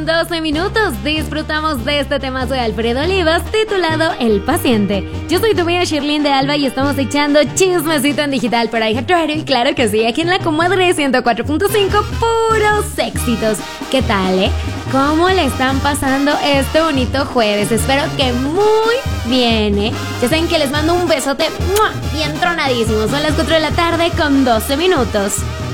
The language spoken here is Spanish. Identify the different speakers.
Speaker 1: 12 minutos disfrutamos de este temazo de Alfredo Olivas titulado El Paciente. Yo soy tu amiga Shirlene de Alba y estamos echando chismecito en digital para iHeart Radio. Y claro que sí, aquí en la Comadre 104.5, puros éxitos. ¿Qué tal, ¿Cómo le están pasando este bonito jueves? Espero que muy bien, Ya saben que les mando un besote bien tronadísimo. Son las 4 de la tarde con 12 minutos.